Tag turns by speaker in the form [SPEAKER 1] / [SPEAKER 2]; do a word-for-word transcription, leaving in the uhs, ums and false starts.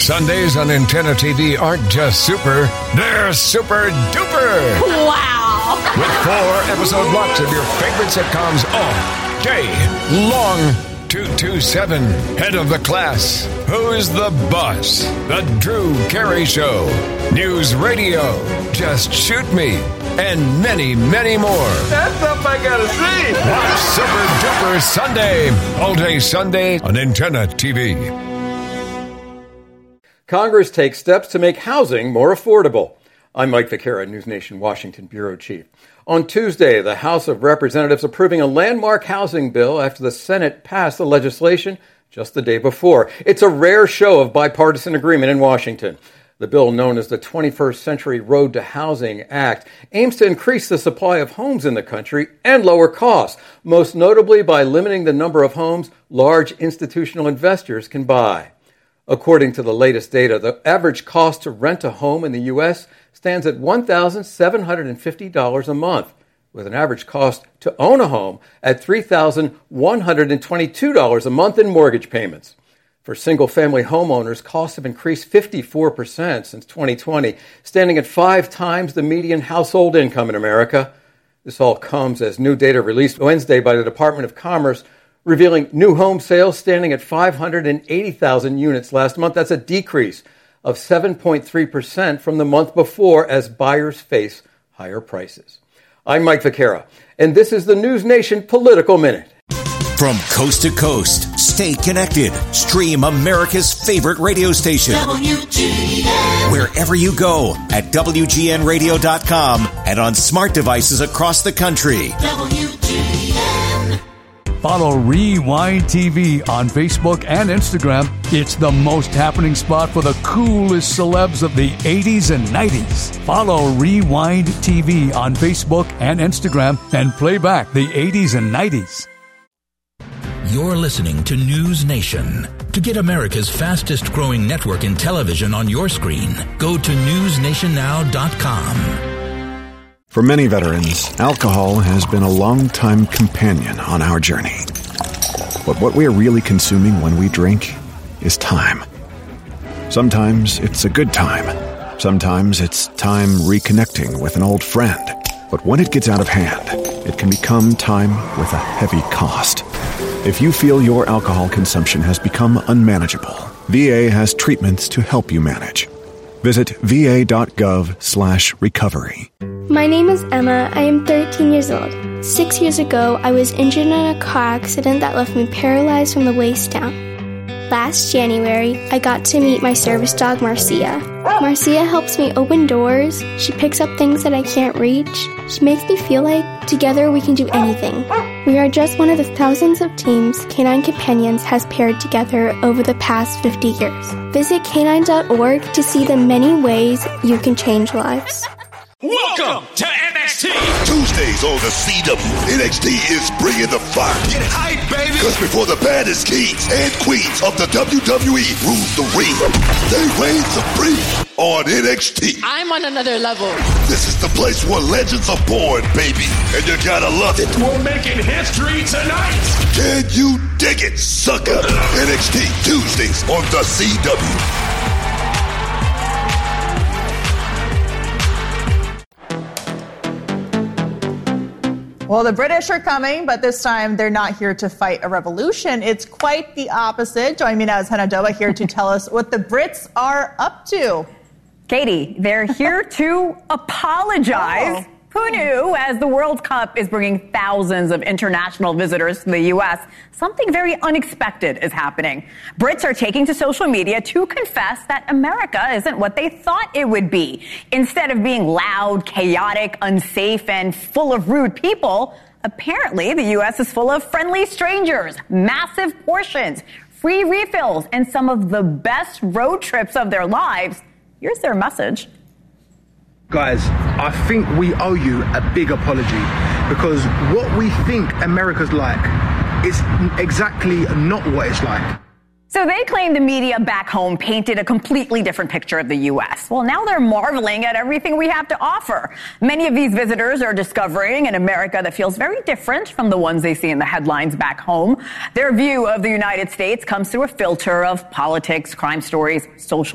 [SPEAKER 1] Sundays on Antenna T V aren't just super, they're super duper.
[SPEAKER 2] Wow.
[SPEAKER 1] With four episode blocks of your favorite sitcoms all day long. two two seven, Head of the Class, Who's the Boss, The Drew Carey Show, News Radio, Just Shoot Me, and many, many more.
[SPEAKER 3] That's stuff I gotta see.
[SPEAKER 1] Watch Super Duper Sunday, all day Sunday on Antenna T V.
[SPEAKER 4] Congress takes steps to make housing more affordable. I'm Mike Vaquera, News Nation Washington Bureau Chief. On Tuesday, the House of Representatives approving a landmark housing bill after the Senate passed the legislation just the day before. It's a rare show of bipartisan agreement in Washington. The bill, known as the twenty-first Century Road to Housing Act, aims to increase the supply of homes in the country and lower costs, most notably by limiting the number of homes large institutional investors can buy. According to the latest data, the average cost to rent a home in the U S stands at one thousand seven hundred fifty dollars a month, with an average cost to own a home at three thousand one hundred twenty-two dollars a month in mortgage payments. For single-family homeowners, costs have increased fifty-four percent since twenty twenty, standing at five times the median household income in America. This all comes as new data released Wednesday by the Department of Commerce revealing new home sales standing at five hundred eighty thousand units last month. That's a decrease of seven point three percent from the month before as buyers face higher prices. I'm Mike Vaquera, and this is the News Nation Political Minute.
[SPEAKER 5] From coast to coast, stay connected. Stream America's favorite radio station. W G N. Wherever you go at W G N radio dot com and on smart devices across the country. W G N.
[SPEAKER 6] Follow Rewind T V on Facebook and Instagram. It's the most happening spot for the coolest celebs of the eighties and nineties. Follow Rewind T V on Facebook and Instagram and play back the eighties and nineties.
[SPEAKER 7] You're listening to News Nation. To get America's fastest growing network in television on your screen, go to news nation now dot com.
[SPEAKER 8] For many veterans, alcohol has been a long-time companion on our journey. But what we are really consuming when we drink is time. Sometimes it's a good time. Sometimes it's time reconnecting with an old friend. But when it gets out of hand, it can become time with a heavy cost. If you feel your alcohol consumption has become unmanageable, V A has treatments to help you manage. Visit va.gov slash recovery.
[SPEAKER 9] My name is Emma. I am thirteen years old. Six years ago, I was injured in a car accident that left me paralyzed from the waist down. Last January, I got to meet my service dog, Marcia. Marcia helps me open doors. She picks up things that I can't reach. She makes me feel like together we can do anything. We are just one of the thousands of teams Canine Companions has paired together over the past fifty years. Visit canine dot org to see the many ways you can change lives.
[SPEAKER 10] Welcome to N X T!
[SPEAKER 11] Tuesdays on the C W, N X T is bringing the fire.
[SPEAKER 10] Get hype, baby!
[SPEAKER 11] Because before the baddest kings and queens of the W W E rule the ring, they reign supreme on N X T.
[SPEAKER 2] I'm on another level.
[SPEAKER 11] This is the place where legends are born, baby, and you gotta love it.
[SPEAKER 10] We're making history tonight!
[SPEAKER 11] Can you dig it, sucker? N X T, Tuesdays on the C W.
[SPEAKER 12] Well, the British are coming, but this time they're not here to fight a revolution. It's quite the opposite. Join me now is Hannah Doba here to tell us what the Brits are up to.
[SPEAKER 13] Katie, they're here to apologize. Oh. Who knew? As the World Cup is bringing thousands of international visitors to the U S, something very unexpected is happening. Brits are taking to social media to confess that America isn't what they thought it would be. Instead of being loud, chaotic, unsafe, and full of rude people, apparently the U S is full of friendly strangers, massive portions, free refills, and some of the best road trips of their lives. Here's their message.
[SPEAKER 14] Guys, I think we owe you a big apology because what we think America's like is exactly not what it's like.
[SPEAKER 13] So they claim the media back home painted a completely different picture of the U S. Well, now they're marveling at everything we have to offer. Many of these visitors are discovering an America that feels very different from the ones they see in the headlines back home. Their view of the United States comes through a filter of politics, crime stories, social